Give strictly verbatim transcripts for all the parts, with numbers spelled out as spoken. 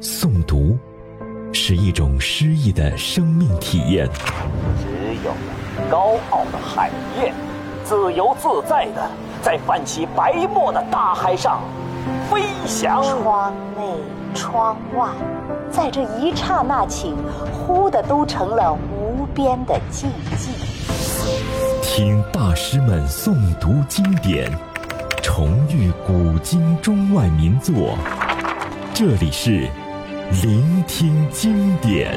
诵读是一种诗意的生命体验。 只有高傲的海燕，自由自在地在泛起白沫的大海上飞翔。 窗内窗外，在这一刹那起，忽的都成了无边的寂寂。 听大师们诵读经典，重遇古今中外名作。这里是聆听经典。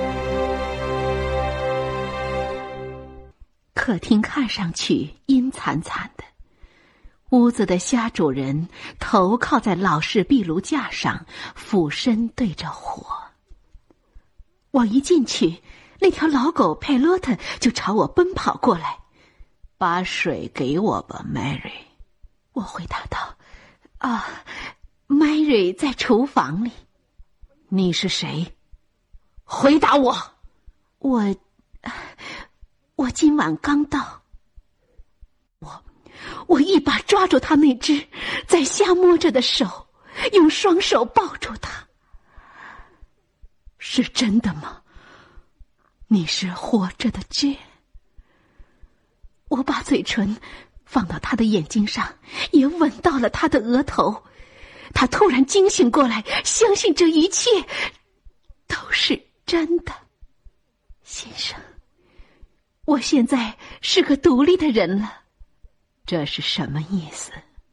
客厅看上去阴惨惨的，屋子的虾主人头靠在老式壁炉架上，俯身对着火。我一进去，那条老狗佩洛特就朝我奔跑过来。把水给我吧 Mary。 我回答道，啊 Mary 在厨房里。你是谁？回答我。我我今晚刚到。我我一把抓住他那只在瞎摸着的手，用双手抱住他。是真的吗？你是活着的 Jane。 我把嘴唇放到他的眼睛上，也吻到了他的额头。他突然惊醒过来，相信这一切都是真的。先生，我现在是个独立的人了。这是什么意思？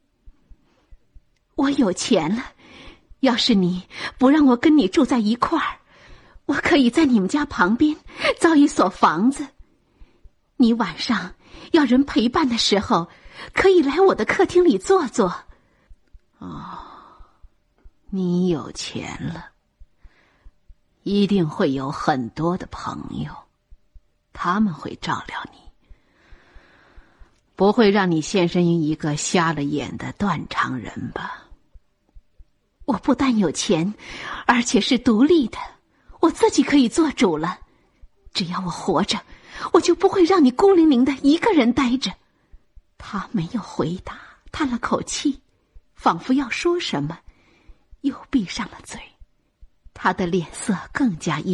我有钱了，要是你不让我跟你住在一块儿，我可以在你们家旁边造一所房子。你晚上要人陪伴的时候，可以来我的客厅里坐坐。哦，你有钱了，一定会有很多的朋友，他们会照料你，不会让你献身于一个瞎了眼的断肠人吧？我不但有钱，而且是独立的，我自己可以做主了。只要我活着，我就不会让你孤零零的一个人待着。他没有回答，叹了口气，仿佛要说什么，又闭上了嘴。他的脸色更加阴